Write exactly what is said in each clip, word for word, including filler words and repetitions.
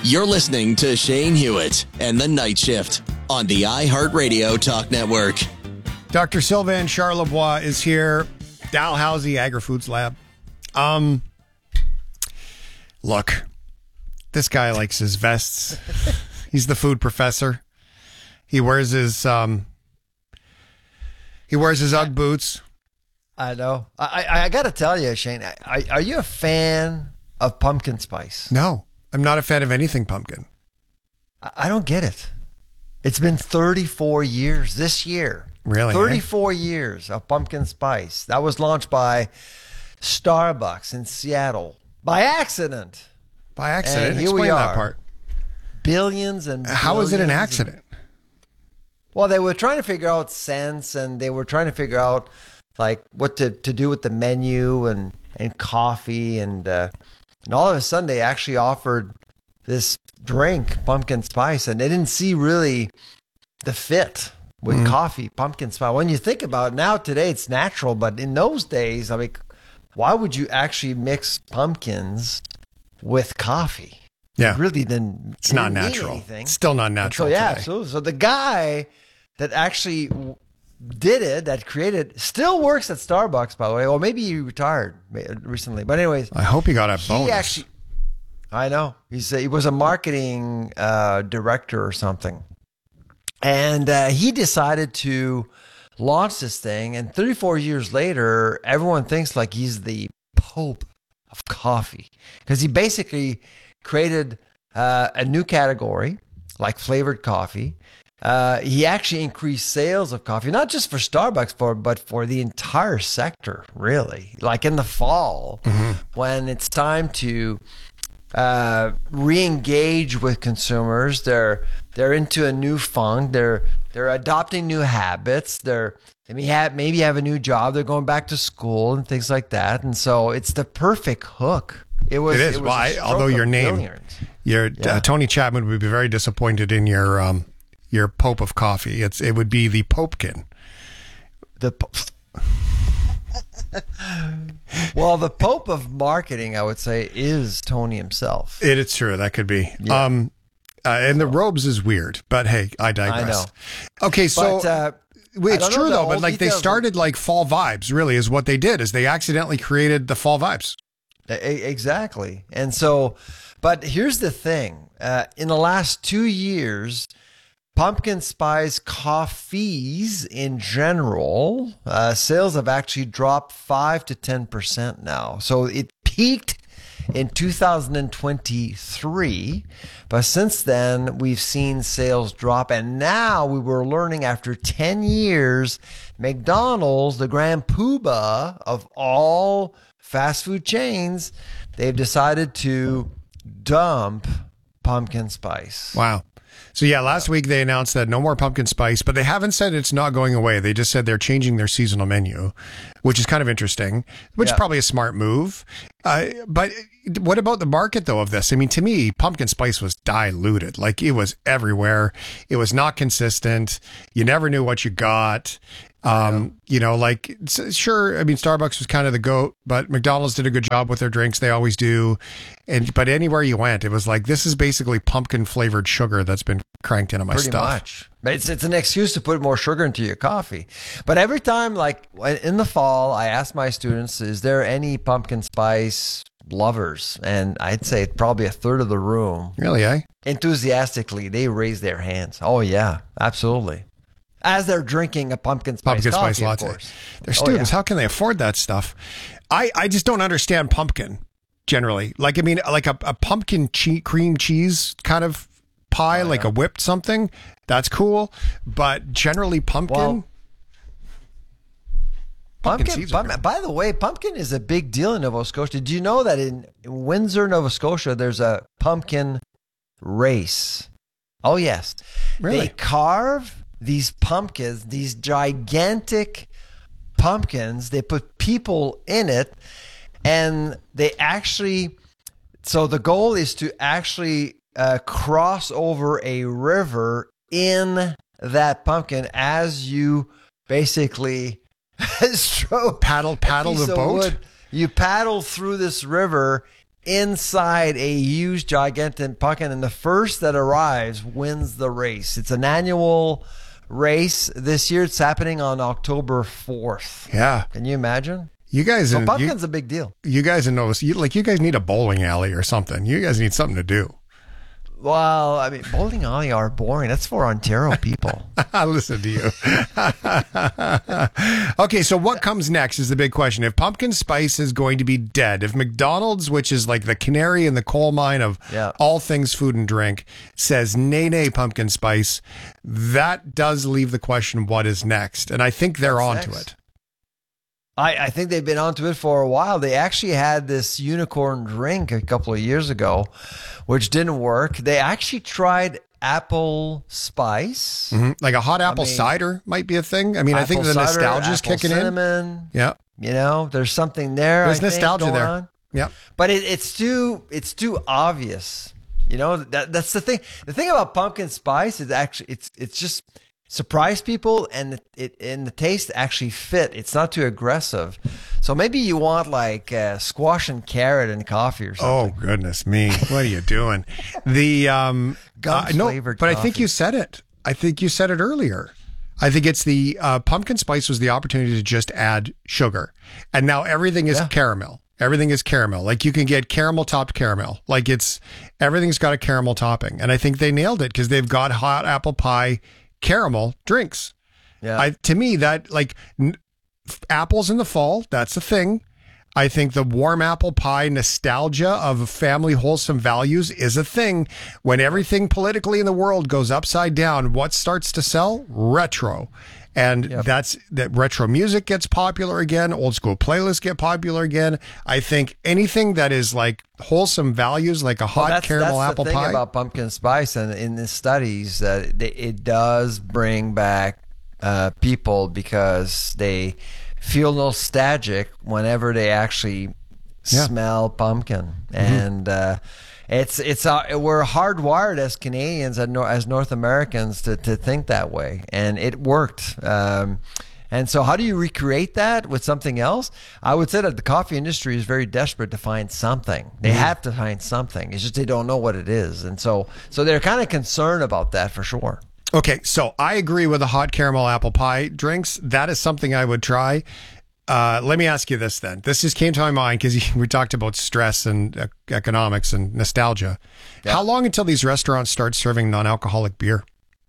You're listening to Shane Hewitt and the Night Shift on the iHeartRadio Talk Network. Doctor Sylvain Charlebois is here. Dalhousie Agri-Foods Lab. Um, look, this guy likes his vests. He's the food professor. He wears his um, he wears his Ugg boots. I know. I I, I got to tell you, Shane. Are, are you a fan of pumpkin spice? No, I'm not a fan of anything pumpkin. I, I don't get it. It's been thirty-four years this year. Really? thirty-four eh? years of pumpkin spice. That was launched by Starbucks in Seattle by accident. By accident? And here Explain we are. that part. Billions and billions. How is it an accident? And, well, they were trying to figure out scents, and they were trying to figure out like what to, to do with the menu and, and coffee. And, uh, and all of a sudden, they actually offered this drink, pumpkin spice, and they didn't see really the fit with mm. coffee, pumpkin spice. When you think about it, now today it's natural, but in those days, I mean, why would you actually mix pumpkins with coffee? Yeah, it really didn't. It's not natural. It's still not natural. So yeah, today. absolutely. So the guy that actually did it, that created, still works at Starbucks, by the way, or maybe he retired recently. But anyways, I hope he got a he bonus. Actually, I know he's a, he was a marketing uh, director or something. And uh, he decided to launch this thing. And thirty-four years later, everyone thinks like he's the Pope of coffee. Because he basically created uh, a new category, like flavored coffee. Uh, he actually increased sales of coffee, not just for Starbucks, for but for the entire sector, really. Like in the fall, mm-hmm. when it's time to uh, re-engage with consumers, they're they're into a new funk. They're they're adopting new habits. They're they may have maybe have a new job. They're going back to school and things like that. And so it's the perfect hook. It was. It is. It was well, I, although your name, billions. your yeah. uh, Tony Chapman would be very disappointed in your um, your Pope of coffee. It's it would be the Popekin. The. Po- well, the Pope of marketing, I would say, is Tony himself. It is true. That could be. Yeah. Um, uh, and the robes is weird, but hey, I digress. I know. Okay, so. But, uh, it's true though, but like they details. started like fall vibes. Really, is what they did. Is they accidentally created the fall vibes. Exactly. And so, but here's the thing. Uh, in the last two years, pumpkin spice coffees in general, uh, sales have actually dropped five to ten percent now. So it peaked in two thousand twenty-three, but since then we've seen sales drop. And now we were learning after ten years, McDonald's, the grand poobah of all fast food chains, they've decided to dump pumpkin spice. Wow. So yeah, last week they announced that no more pumpkin spice, but they haven't said it's not going away. They just said they're changing their seasonal menu, which is kind of interesting, which yeah. is probably a smart move. Uh, but what about the market though of this? I mean, to me, pumpkin spice was diluted. Like it was everywhere. It was not consistent. You never knew what you got. Um, you know, like, sure, I mean, Starbucks was kind of the GOAT, but McDonald's did a good job with their drinks. They always do. And, but anywhere you went, it was like, this is basically pumpkin flavored sugar that's been cranked into my Pretty stuff. Much. But it's, it's an excuse to put more sugar into your coffee. But every time, like in the fall, I ask my students, is there any pumpkin spice lovers? And I'd say probably a third of the room. Really, eh? Enthusiastically, they raise their hands. Oh, yeah, absolutely. As they're drinking a pumpkin spice pumpkin coffee, spice latte. Of course. They're students. Oh, yeah. How can they afford that stuff? I, I just don't understand pumpkin generally. Like, I mean, like a, a pumpkin che- cream cheese kind of pie, oh, like yeah. a whipped something. That's cool. But generally pumpkin. Well, pumpkin, pumpkin pump, by the way, pumpkin is a big deal in Nova Scotia. Do you know that in Windsor, Nova Scotia, there's a pumpkin race? Oh, yes. Really? They carve these pumpkins, these gigantic pumpkins, they put people in it, and they actually, so the goal is to actually uh, cross over a river in that pumpkin as you basically stroke paddle, paddle the boat. Wood. You paddle through this river inside a huge, gigantic pumpkin, and the first that arrives wins the race. It's an annual race. This year it's happening on October fourth. Yeah. Can you imagine? You guys, So in, pumpkin's you, a big deal. you guys in Nova, you, like you guys need a bowling alley or something. You guys need something to do. Well, I mean, bowling alley are boring. That's for Ontario people. I listen to you. Okay, so what comes next is the big question. If pumpkin spice is going to be dead, if McDonald's, which is like the canary in the coal mine of Yeah. all things food and drink, says nay, nay, pumpkin spice, that does leave the question, what is next? And I think they're What's onto next? it. I, I think they've been onto it for a while. They actually had this unicorn drink a couple of years ago, which didn't work. They actually tried apple spice. Mhm. Like a hot apple mean, cider might be a thing. I mean, I think apple the cider, nostalgia's apple kicking cinnamon, in. Yeah. You know, there's something there. There's I think, nostalgia going there. on. Yeah. But it, it's too it's too obvious. You know, that that's the thing. The thing about pumpkin spice is actually it's it's just surprise people, and it, it and the taste actually fit. It's not too aggressive. So maybe you want like uh, squash and carrot and coffee or something. Oh goodness me! What are you doing? The um, Gum uh, no, flavored but I think coffee. you said it. I think you said it earlier. I think it's the uh, pumpkin spice was the opportunity to just add sugar, and now everything is Yeah. caramel. Everything is caramel. Like you can get caramel topped caramel. Like it's everything's got a caramel topping, and I think they nailed it because they've got hot apple pie caramel drinks. Yeah. I, to me, that like n- f- apples in the fall, that's a thing. I think the warm apple pie nostalgia of family wholesome values is a thing. When everything politically in the world goes upside down, what starts to sell? Retro. And Yep. that's that retro music gets popular again. Old school playlists get popular again. I think anything that is like wholesome values, like a hot Well, that's, caramel that's apple the thing pie. about pumpkin spice, and in the studies, uh, it, it does bring back uh, people because they feel nostalgic whenever they actually Yeah. smell pumpkin, and uh, it's it's uh, we're hardwired as Canadians and Nor- as North Americans to to think that way, and it worked. Um, And so how do you recreate that with something else? I would say that the coffee industry is very desperate to find something. They have to find something. It's just they don't know what it is. And so so they're kind of concerned about that for sure. Okay, so I agree with the hot caramel apple pie drinks. That is something I would try. Uh, let me ask you this then. This just came to my mind because we talked about stress and uh, economics and nostalgia. Yeah. How long until these restaurants start serving non-alcoholic beer?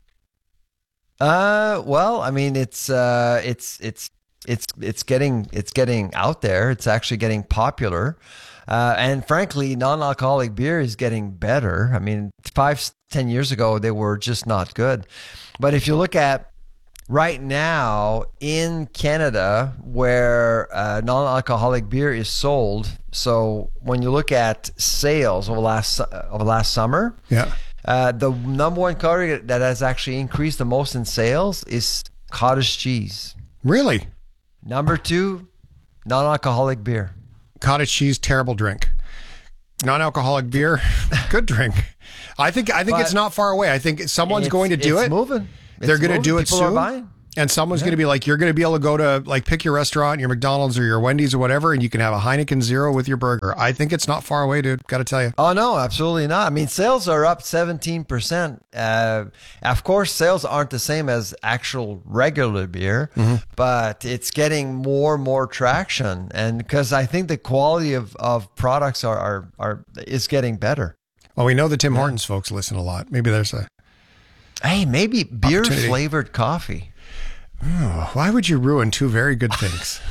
Uh, well, I mean, it's uh, it's it's it's it's getting it's getting out there. It's actually getting popular, uh, and frankly, non-alcoholic beer is getting better. I mean, five ten years ago they were just not good, but if you look at right now in Canada, where uh, non-alcoholic beer is sold, so when you look at sales over last over last summer, Yeah. uh, the number one category that has actually increased the most in sales is cottage cheese. Really? Number two, non-alcoholic beer. Cottage cheese, terrible drink. Non-alcoholic beer, good drink. I think I think But it's not far away. I think someone's It's- going to do it's it. Moving. They're It's going to moving. do it People soon. are buying. And someone's going to be like, you're going to be able to go to like pick your restaurant, your McDonald's or your Wendy's or whatever, and you can have a Heineken Zero with your burger. I think it's not far away, dude. Got to tell you. Oh, no, absolutely not. I mean, sales are up seventeen percent. Uh, of course, sales aren't the same as actual regular beer, Mm-hmm. but it's getting more and more traction. And because I think the quality of, of products are, are, are is getting better. Well, we know the Tim Hortons folks listen a lot. Maybe there's a. Hey, maybe beer Opportunity. flavored coffee. Oh, why would you ruin two very good things?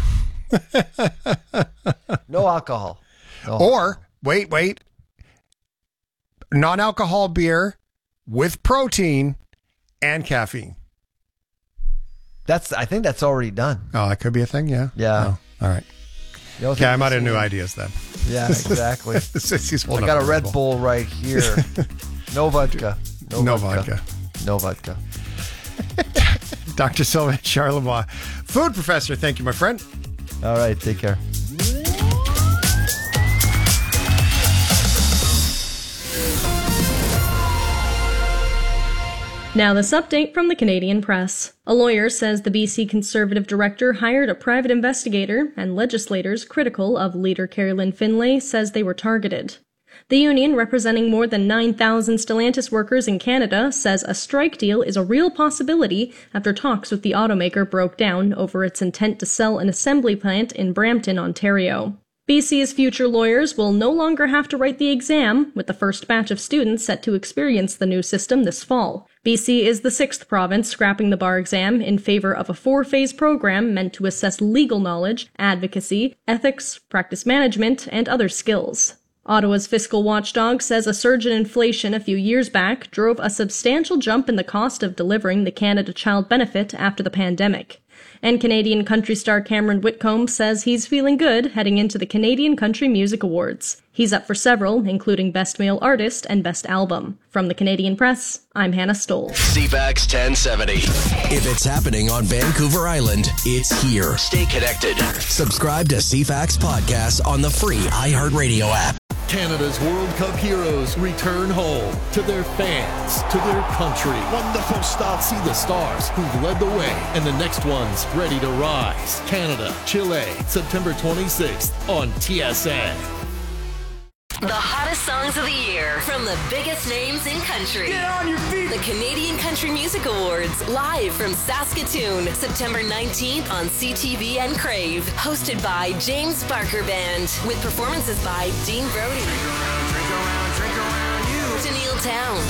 No alcohol. No. Or wait, wait, non-alcohol beer with protein and caffeine. That's. I think that's already done. Oh, that could be a thing. Yeah. Yeah. Oh, all right. You don't Okay, think I'm out this of new is- ideas then. Yeah, exactly. Sissy's I holding got up a the Red label. Bull right here. No vodka. No, No vodka. vodka. No vodka. Doctor Sylvain Charlebois, food professor. Thank you, my friend. All right. Take care. Now this update from the Canadian Press. A lawyer says the B C Conservative director hired a private investigator, and legislators critical of leader Carolyn Finlay says they were targeted. The union, representing more than nine thousand Stellantis workers in Canada, says a strike deal is a real possibility after talks with the automaker broke down over its intent to sell an assembly plant in Brampton, Ontario. B C's future lawyers will no longer have to write the exam, with the first batch of students set to experience the new system this fall. B C is the sixth province scrapping the bar exam in favor of a four-phase program meant to assess legal knowledge, advocacy, ethics, practice management, and other skills. Ottawa's fiscal watchdog says a surge in inflation a few years back drove a substantial jump in the cost of delivering the Canada Child Benefit after the pandemic. And Canadian country star Cameron Whitcomb says he's feeling good heading into the Canadian Country Music Awards. He's up for several, including Best Male Artist and Best Album. From the Canadian Press, I'm Hannah Stoll. C FAX ten seventy. If it's happening on Vancouver Island, it's here. Stay connected. Subscribe to C FAX Podcasts on the free iHeartRadio app. Canada's World Cup heroes return home to their fans, to their country. Wonderful start. See the stars who've led the way and the next ones ready to rise. Canada, Chile, September twenty-sixth on T S N. The hottest songs of the year from the biggest names in country. Get on your feet! The Canadian Country Music Awards, live from Saskatoon, September nineteenth on C T V and Crave. Hosted by James Barker Band, with performances by Dean Brody, Drink around, drink around, drink around you. Daniil Towns,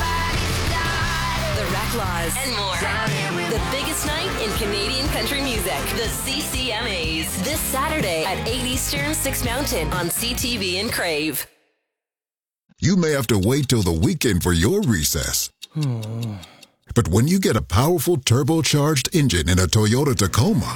The Reclaws, and more. The biggest night in Canadian country music, the C C M As. This Saturday at eight Eastern, six Mountain on C T V and Crave. You may have to wait till the weekend for your recess. But when you get a powerful turbocharged engine in a Toyota Tacoma,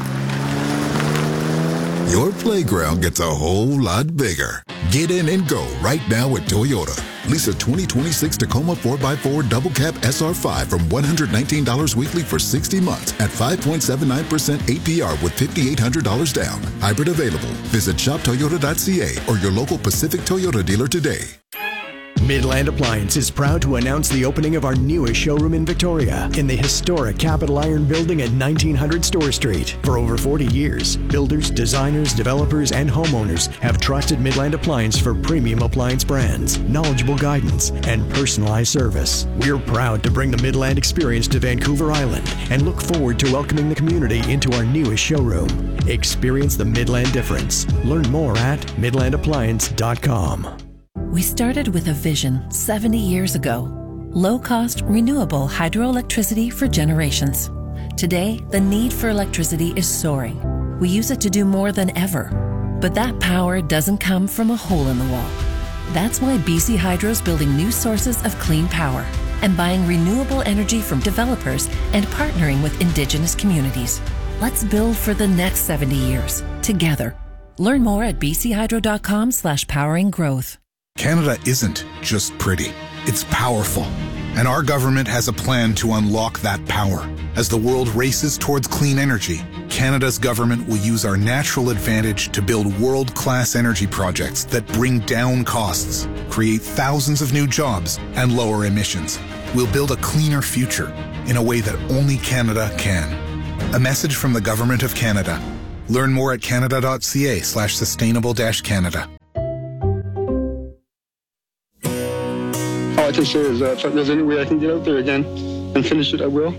your playground gets a whole lot bigger. Get in and go right now at Toyota. Lease a twenty twenty-six Tacoma four by four Double Cab S R five from one hundred nineteen dollars weekly for sixty months at five point seven nine percent A P R with five thousand eight hundred dollars down. Hybrid available. Visit shop toyota dot c a or your local Pacific Toyota dealer today. Midland Appliance is proud to announce the opening of our newest showroom in Victoria in the historic Capital Iron Building at nineteen hundred Store Street. For over forty years, builders, designers, developers, and homeowners have trusted Midland Appliance for premium appliance brands, knowledgeable guidance, and personalized service. We're proud to bring the Midland experience to Vancouver Island and look forward to welcoming the community into our newest showroom. Experience the Midland difference. Learn more at midland appliance dot com. We started with a vision seventy years ago. Low-cost, renewable hydroelectricity for generations. Today, the need for electricity is soaring. We use it to do more than ever. But that power doesn't come from a hole in the wall. That's why B C Hydro's building new sources of clean power and buying renewable energy from developers and partnering with Indigenous communities. Let's build for the next seventy years, together. Learn more at b c hydro dot com slash powering growth. Canada isn't just pretty, it's powerful. And our government has a plan to unlock that power. As the world races towards clean energy, Canada's government will use our natural advantage to build world-class energy projects that bring down costs, create thousands of new jobs, and lower emissions. We'll build a cleaner future in a way that only Canada can. A message from the Government of Canada. Learn more at canada dot c a slash sustainable dash Canada. All I can say is that if there's any way I can get out there again and finish it, I will.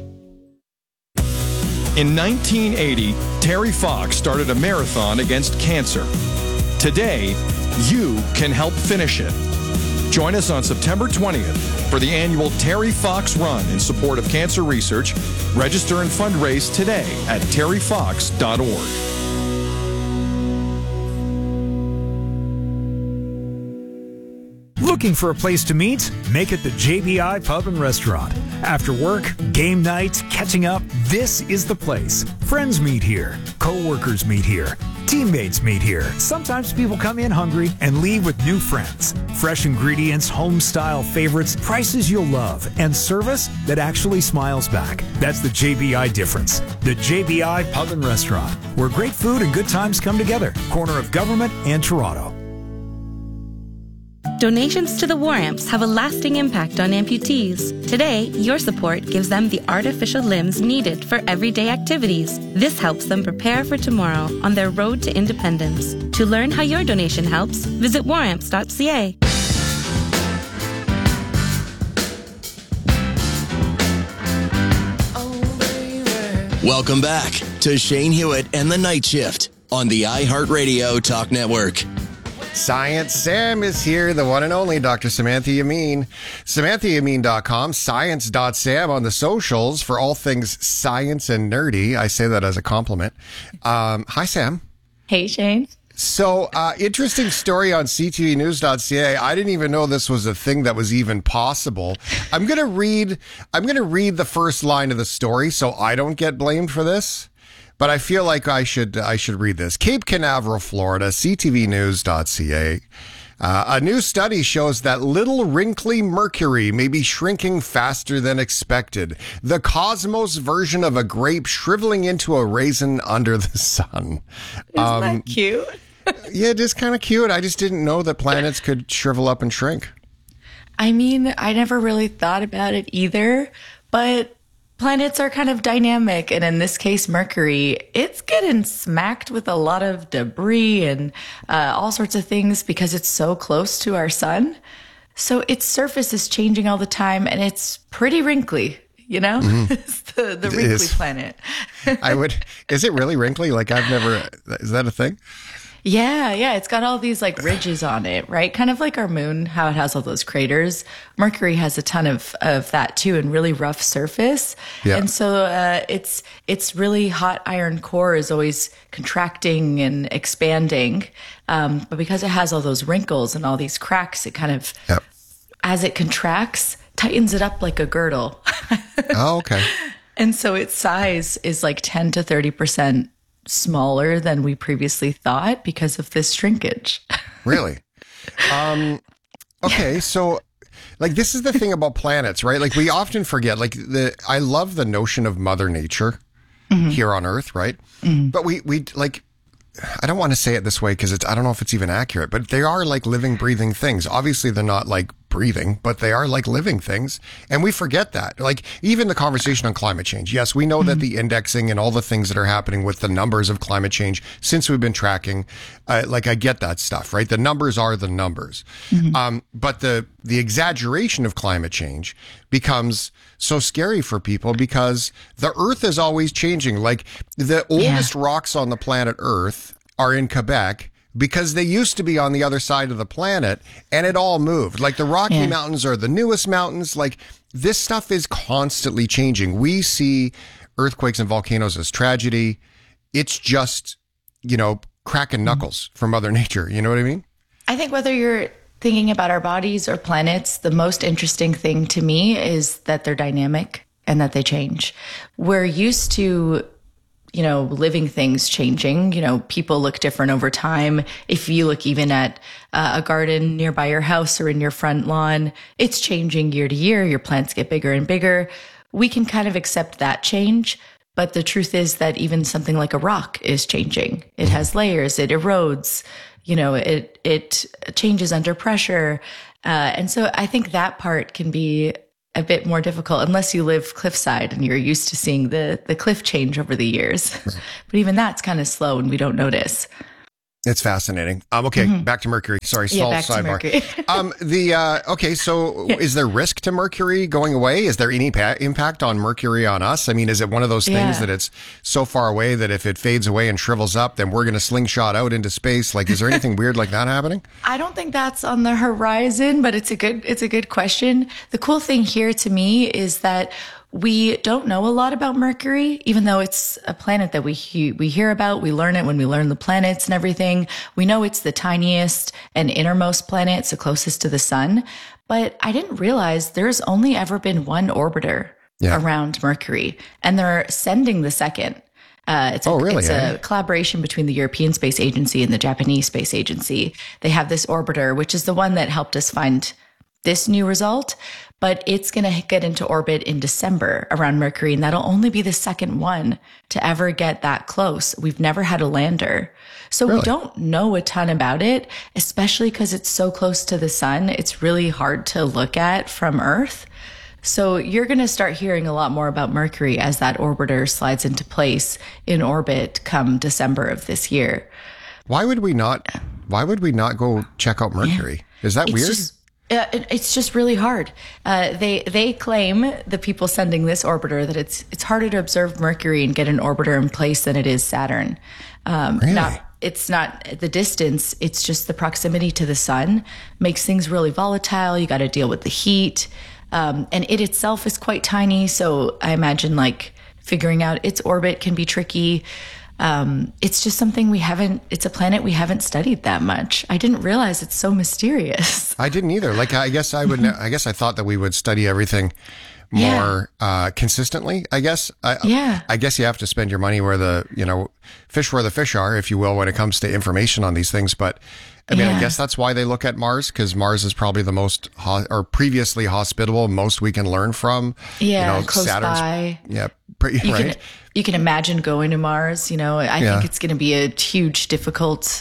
In nineteen eighty, Terry Fox started a marathon against cancer. Today, you can help finish it. Join us on September twentieth for the annual Terry Fox Run in support of cancer research. Register and fundraise today at terry fox dot org. Looking for a place to meet? Make it the J B I Pub and Restaurant. After work, game nights, catching up, this is the place. Friends meet here. Co-workers meet here. Teammates meet here. Sometimes people come in hungry and leave with new friends. Fresh ingredients, home-style favorites, prices you'll love, and service that actually smiles back. That's the J B I difference. The J B I Pub and Restaurant, where great food and good times come together. Corner of Government and Toronto. Donations to the War Amps have a lasting impact on amputees. Today, your support gives them the artificial limbs needed for everyday activities. This helps them prepare for tomorrow on their road to independence. To learn how your donation helps, visit war amps dot c a. Welcome back to Shane Hewitt and the Night Shift on the iHeartRadio Talk Network. Science Sam is here, the one and only Doctor Samantha Yamin. Samantha Yamin dot com, science dot sam on the socials for all things science and nerdy. I say that as a compliment. Um, hi, Sam. Hey, Shane. So, uh, interesting story on c t v news dot c a. I didn't even know this was a thing that was even possible. I'm going to read, I'm going to read the first line of the story so I don't get blamed for this, but I feel like I should, I should read this. Cape Canaveral, Florida, c t v news dot c a. Uh, a new study shows that little wrinkly mercury may be shrinking faster than expected. The cosmos version of a grape shriveling into a raisin under the sun. Isn't um, that cute? Yeah, it is kind of cute. I just didn't know that planets could shrivel up and shrink. I mean, I never really thought about it either, but planets are kind of dynamic. And in this case, Mercury, it's getting smacked with a lot of debris and uh, all sorts of things because it's so close to our sun. So its surface is changing all the time and it's pretty wrinkly. You know, mm-hmm. It's the, the wrinkly is. planet. I would, is it really wrinkly? Like I've never, is that a thing? Yeah, yeah. It's got all these like ridges on it, right? Kind of like our moon, how it has all those craters. Mercury has a ton of, of that too, and really rough surface. Yeah. And so uh, it's it's really hot iron core is always contracting and expanding. Um, but because it has all those wrinkles and all these cracks, it kind of, yep. as it contracts, tightens it up like a girdle. Oh, okay. And so its size is like ten to thirty percent smaller than we previously thought because of this shrinkage. Really? Um, okay, so like this is the thing about planets, right? Like we often forget, like the I love the notion of Mother Nature mm-hmm. here on Earth, right? Mm-hmm. But we we like I don't want to say it this way because it's I don't know if it's even accurate, but they are like living, breathing things. Obviously, they're not like breathing, but they are like living things. And we forget that. Like even the conversation on climate change. Yes, we know mm-hmm. that the indexing and all the things that are happening with the numbers of climate change since we've been tracking, uh, like I get that stuff, right? The numbers are the numbers. Mm-hmm. Um, but the, the exaggeration of climate change becomes so scary for people because the Earth is always changing. Like the oldest yeah. rocks on the planet Earth are in Quebec because they used to be on the other side of the planet and it all moved. Like the Rocky yeah. Mountains are the newest mountains. Like this stuff is constantly changing. We see earthquakes and volcanoes as tragedy. It's just, you know, cracking knuckles mm-hmm. for Mother Nature. You know what I mean? I think whether you're thinking about our bodies or planets, the most interesting thing to me is that they're dynamic and that they change. We're used to, you know, living things changing. You know, people look different over time. If you look even at uh, a garden nearby your house or in your front lawn, it's changing year to year. Your plants get bigger and bigger. We can kind of accept that change. But the truth is that even something like a rock is changing. It has layers, it erodes, you know, it, it changes under pressure. Uh, and so I think that part can be a bit more difficult unless you live cliffside and you're used to seeing the, the cliff change over the years. Right. But even that's kind of slow and we don't notice. It's fascinating. Um, okay, mm-hmm. back to Mercury. Sorry, yeah, stall back sidebar. To Mercury. um, the uh, okay, so yeah. is there risk to Mercury going away? Is there any pa- impact on Mercury on us? I mean, is it one of those things yeah. that it's so far away that if it fades away and shrivels up, then we're going to slingshot out into space? Like, is there anything weird like that happening? I don't think that's on the horizon, but it's a good it's a good question. The cool thing here to me is that we don't know a lot about Mercury, even though it's a planet that we he- we hear about. We learn it when we learn the planets and everything. We know it's the tiniest and innermost planet, so closest to the sun. But I didn't realize there's only ever been one orbiter yeah. around Mercury, and they're sending the second. Uh, it's, oh, really? It's eh? a collaboration between the European Space Agency and the Japanese Space Agency. They have this orbiter, which is the one that helped us find this new result. but it's going to get into orbit in December around Mercury, and that'll only be the second one to ever get that close. We've never had a lander. So really? We don't know a ton about it, especially because it's so close to the sun. It's really hard to look at from Earth. So you're going to start hearing a lot more about Mercury as that orbiter slides into place in orbit come December of this year. Why would we not, why would we not go check out Mercury? Yeah. Is that it's weird? Just, uh, it, it's just really hard. Uh, they they claim, the people sending this orbiter, that it's it's harder to observe Mercury and get an orbiter in place than it is Saturn. Um, really? Not, it's not the distance, it's just the proximity to the sun makes things really volatile. You got to deal with the heat. Um, and it itself is quite tiny. So I imagine like figuring out its orbit can be tricky. Um, it's just something we haven't, it's a planet we haven't studied that much. I didn't realize it's so mysterious. I didn't either. Like, I guess I would, I guess I thought that we would study everything more, yeah. uh, consistently, I guess. I, yeah. I guess you have to spend your money where the, you know, fish where the fish are, if you will, when it comes to information on these things. But I mean, yeah. I guess that's why they look at Mars, because Mars is probably the most ho- or previously hospitable, most we can learn from. Yeah, you know, close Saturn's, by. Yeah, pretty, you right. Can, you can imagine going to Mars. You know, I yeah. think it's going to be a huge difficult,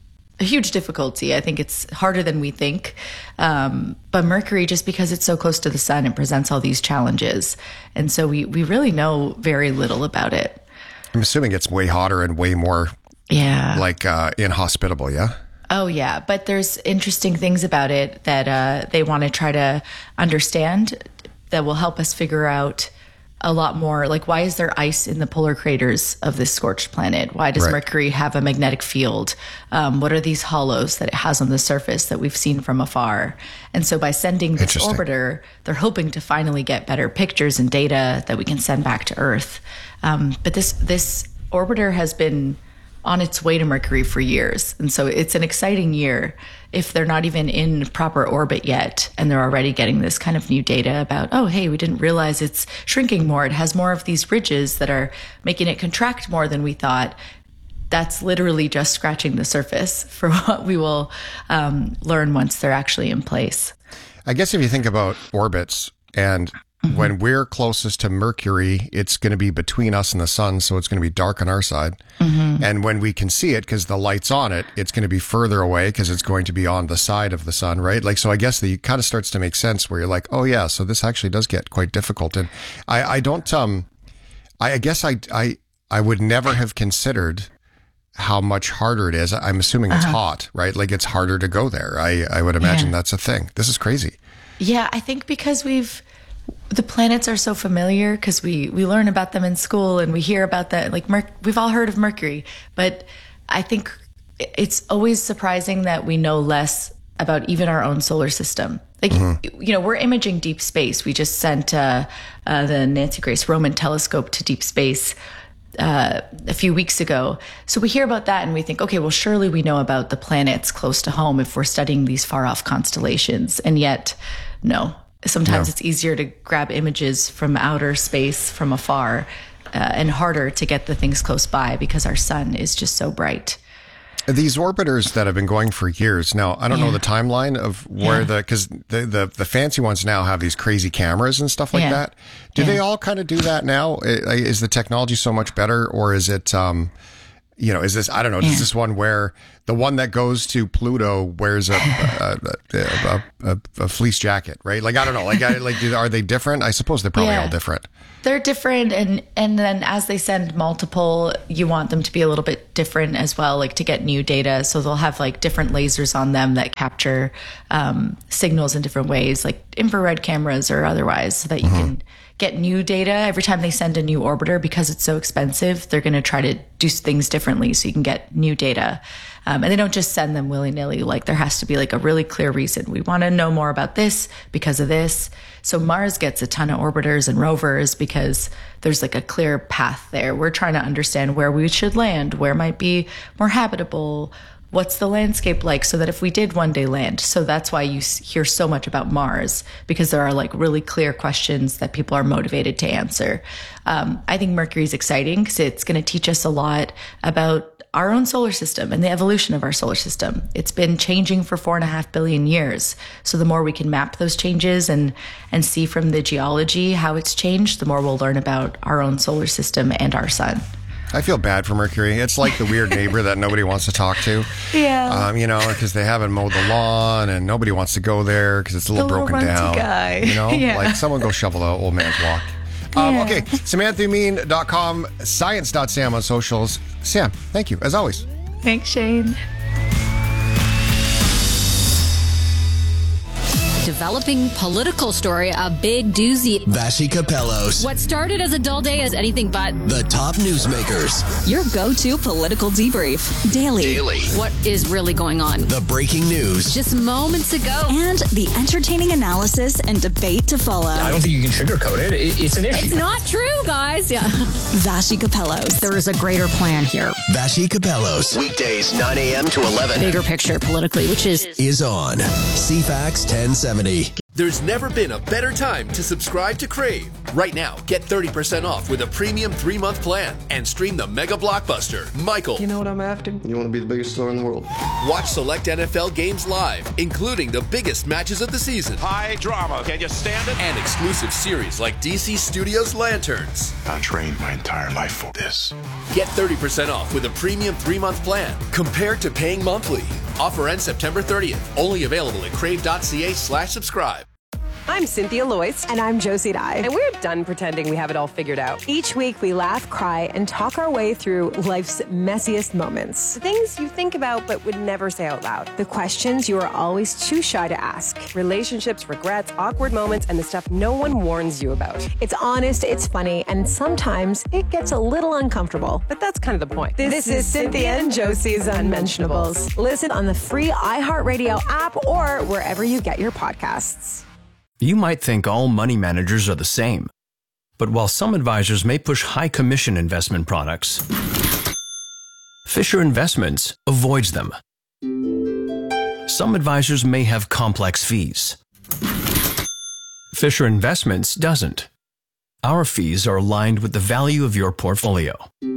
a huge difficulty. I think it's harder than we think. Um, but Mercury, just because it's so close to the sun, it presents all these challenges, and so we we really know very little about it. I'm assuming it's way hotter and way more, yeah, like uh, inhospitable. Yeah. Oh, yeah. But there's interesting things about it that uh, they want to try to understand that will help us figure out a lot more. Like, why is there ice in the polar craters of this scorched planet? Why does right. Mercury have a magnetic field? Um, what are these hollows that it has on the surface that we've seen from afar? And so by sending this orbiter, they're hoping to finally get better pictures and data that we can send back to Earth. Um, but this this orbiter has been on its way to Mercury for years. And so it's an exciting year if they're not even in proper orbit yet and they're already getting this kind of new data about, oh, hey, we didn't realize it's shrinking more. It has more of these ridges that are making it contract more than we thought. That's literally just scratching the surface for what we will um, learn once they're actually in place. I guess if you think about orbits and mm-hmm. when we're closest to Mercury, it's going to be between us and the sun, so it's going to be dark on our side. Mm-hmm. And when we can see it, because the light's on it, it's going to be further away because it's going to be on the side of the sun, right? Like, so I guess the kind of starts to make sense where you're like, oh yeah, so this actually does get quite difficult. And I, I don't, um, I, I guess I, I, I would never have considered how much harder it is. I'm assuming it's uh-huh. hot, right? Like it's harder to go there. I, I would imagine yeah. that's a thing. This is crazy. Yeah, I think because we've, the planets are so familiar because we, we learn about them in school and we hear about that. Like Mer- we've all heard of Mercury, but I think it's always surprising that we know less about even our own solar system. Like, mm-hmm. you know, we're imaging deep space. We just sent uh, uh, the Nancy Grace Roman telescope to deep space uh, a few weeks ago. So we hear about that and we think, okay, well, surely we know about the planets close to home if we're studying these far off constellations. And yet, no. Sometimes no. it's easier to grab images from outer space from afar uh, and harder to get the things close by because our sun is just so bright. These orbiters that have been going for years now, I don't yeah. know the timeline of where yeah. the, because the, the, the fancy ones now have these crazy cameras and stuff like yeah. that. Do yeah. they all kind of do that now? Is the technology so much better, or is it, um, you know, is this, I don't know, yeah. is this one where the one that goes to Pluto wears a a, a, a, a fleece jacket, right? Like, I don't know, like, I, like, are they different? I suppose they're probably yeah. all different. They're different. And, and then as they send multiple, you want them to be a little bit different as well, like to get new data. So they'll have like different lasers on them that capture um, signals in different ways, like infrared cameras or otherwise, so that you mm-hmm. can get new data every time they send a new orbiter. Because it's so expensive, they're going to try to do things differently so you can get new data. Um, and they don't just send them willy-nilly. Like there has to be like a really clear reason. We want to know more about this because of this. So Mars gets a ton of orbiters and rovers because there's like a clear path there. We're trying to understand where we should land, where might be more habitable, what's the landscape like, so that if we did one day land. So that's why you hear so much about Mars, because there are like really clear questions that people are motivated to answer. Um, I think Mercury is exciting because it's going to teach us a lot about our own solar system and the evolution of our solar system. It's been changing for four and a half billion years. So the more we can map those changes and, and see from the geology how it's changed, the more we'll learn about our own solar system and our sun. I feel bad for Mercury. It's like the weird neighbor that nobody wants to talk to. Yeah. Um, you know, because they haven't mowed the lawn and nobody wants to go there because it's a little the broken little down. Guy. You know, yeah. like someone go shovel the old man's walk. Um, Yeah. okay, Samantha Mean dot com, science dot sam on socials. Sam, thank you, as always. Thanks, Shane. Developing political story, a big doozy. Vashi Capellos. What started as a dull day is anything but The top newsmakers. your go-to political debrief. Daily. Daily. What is really going on? The breaking news. Just moments ago. And the entertaining analysis and debate to follow. I don't think you can sugarcoat it. it it's an issue. It's not true, guys. Yeah. Vashi Capellos. There is a greater plan here. Vashi Capellos. Weekdays, nine a.m. to eleven. Bigger picture politically, which is Is on C FAX ten seventy. There's never been a better time to subscribe to Crave. Right now, get thirty percent off with a premium three-month plan and stream the mega blockbuster, Michael. You know what I'm after? You want to be the biggest star in the world. Watch select N F L games live, including the biggest matches of the season. High drama. Can you stand it? And exclusive series like D C Studios Lanterns. I trained my entire life for this. Get thirty percent off with a premium three-month plan compared to paying monthly. Offer ends September thirtieth. Only available at crave.ca slash subscribe. I'm Cynthia Loyce. And I'm Josie Dye. And we're done pretending we have it all figured out. Each week we laugh, cry, and talk our way through life's messiest moments. The things you think about but would never say out loud. The questions you are always too shy to ask. Relationships, regrets, awkward moments, and the stuff no one warns you about. It's honest, it's funny, and sometimes it gets a little uncomfortable. But that's kind of the point. This, this is Cynthia and Josie's Unmentionables. Listen on the free iHeartRadio app or wherever you get your podcasts. You might think all money managers are the same. But while some advisors may push high commission investment products, Fisher Investments avoids them. Some advisors may have complex fees. Fisher Investments doesn't. Our fees are aligned with the value of your portfolio.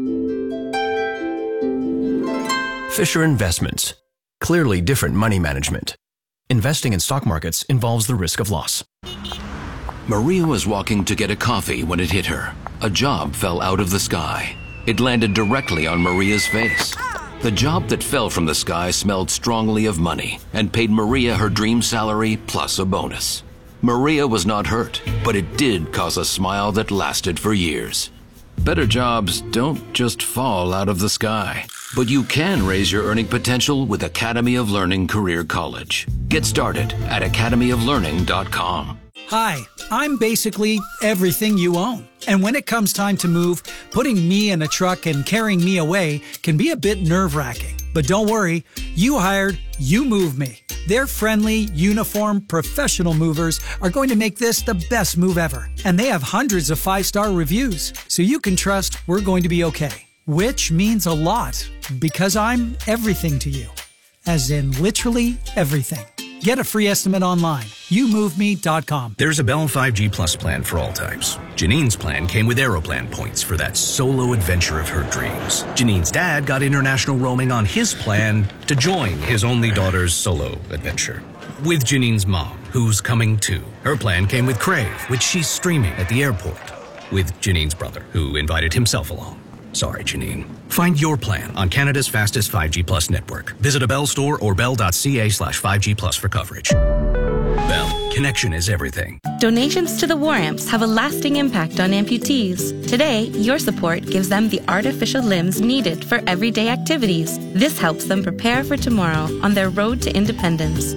Fisher Investments. Clearly different money management. Investing in stock markets involves the risk of loss. Maria was walking to get a coffee when it hit her. A job fell out of the sky. It landed directly on Maria's face. The job that fell from the sky smelled strongly of money and paid Maria her dream salary plus a bonus. Maria was not hurt, but it did cause a smile that lasted for years. Better jobs don't just fall out of the sky, but you can raise your earning potential with Academy of Learning Career College. Get started at academy of learning dot com. Hi, I'm basically everything you own. And when it comes time to move, putting me in a truck and carrying me away can be a bit nerve-wracking. But don't worry, you hired You Move Me. Their friendly, uniform, professional movers are going to make this the best move ever. And they have hundreds of five-star reviews, so you can trust we're going to be okay. Which means a lot, because I'm everything to you. As in literally everything. Get a free estimate online. you move me dot com. There's a Bell five G Plus plan for all types. Janine's plan came with Aeroplan points for that solo adventure of her dreams. Janine's dad got international roaming on his plan to join his only daughter's solo adventure. With Janine's mom, who's coming too. Her plan came with Crave, which she's streaming at the airport. With Janine's brother, who invited himself along. Sorry, Janine. Find your plan on Canada's fastest five G Plus network. Visit a Bell store or bell.ca slash 5G Plus for coverage. Bell, connection is everything. Donations to the War Amps have a lasting impact on amputees. Today, your support gives them the artificial limbs needed for everyday activities. This helps them prepare for tomorrow on their road to independence.